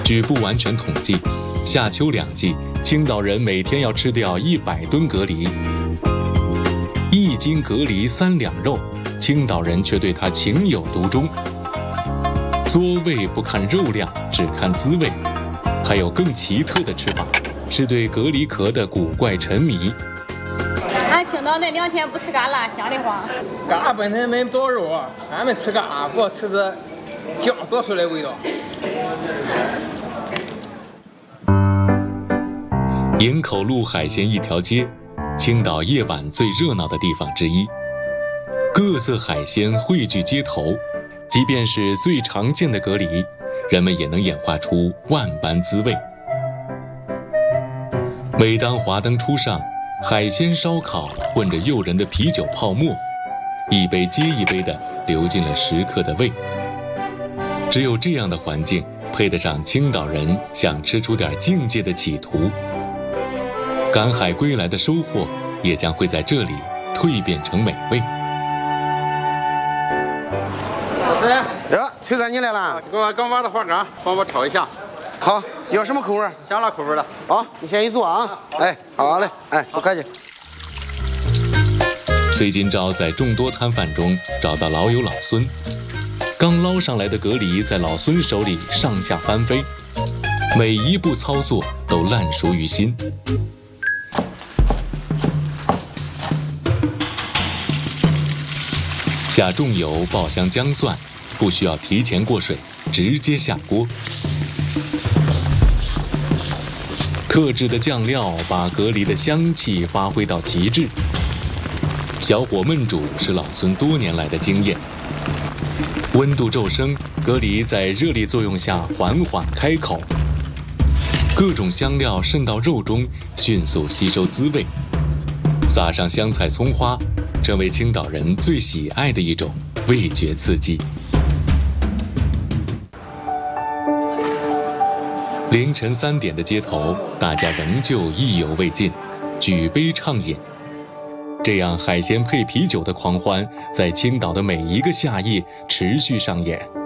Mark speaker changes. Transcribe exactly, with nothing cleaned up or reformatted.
Speaker 1: 据不完全统计，夏秋两季，青岛人每天要吃掉一百吨蛤蜊。一斤蛤蜊三两肉，青岛人却对它情有独钟。作味不看肉量，只看滋味。还有更奇特的吃法，是对蛤蜊壳的古怪沉迷。
Speaker 2: 俺青岛那两天不吃嘎啦，香的慌。
Speaker 3: 嘎本身没多肉，俺们吃嘎不吃这酱做出来的味道。
Speaker 1: 营口路海鲜一条街，青岛夜晚最热闹的地方之一。各色海鲜汇聚街头，即便是最常见的蛤蜊，人们也能演化出万般滋味。每当华灯初上，海鲜烧烤混着诱人的啤酒泡沫，一杯接一杯地流进了食客的胃。只有这样的环境，配得上青岛人想吃出点境界的企图。赶海归来的收获，也将会在这里蜕变成美味。
Speaker 4: 老师，哟，崔哥你来了，
Speaker 5: 给我刚挖的花蛤，帮我炒一下。
Speaker 4: 好，要什么口味？
Speaker 5: 香辣口味的。
Speaker 4: 好，你先一坐啊。哎，好嘞，哎，不客气。
Speaker 1: 崔金钊在众多摊贩中找到老友老孙，刚捞上来的蛤蜊在老孙手里上下翻飞，每一步操作都烂熟于心。下重油，爆香姜蒜，不需要提前过水，直接下锅。特制的酱料把蛤蜊的香气发挥到极致。小火焖煮是老孙多年来的经验。温度骤升，蛤蜊在热力作用下缓缓开口，各种香料渗到肉中，迅速吸收滋味。撒上香菜、葱花，成为青岛人最喜爱的一种味觉刺激。凌晨三点的街头，大家仍旧意犹未尽，举杯畅饮。这样海鲜配啤酒的狂欢，在青岛的每一个夏夜持续上演。